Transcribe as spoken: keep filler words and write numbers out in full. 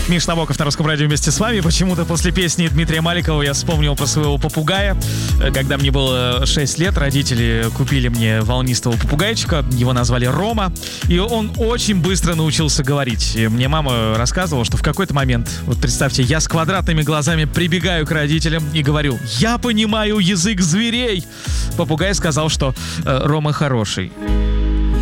Миш Набоков на Русском радио вместе с вами. Почему-то после песни Дмитрия Маликова я вспомнил про своего попугая. Когда мне было шесть лет, родители купили мне волнистого попугайчика. Его назвали Рома. И он очень быстро научился говорить. И мне мама рассказывала, что в какой-то момент, вот представьте, я с квадратными глазами прибегаю к родителям и говорю: «Я понимаю язык зверей». Попугай сказал, что э, Рома хороший.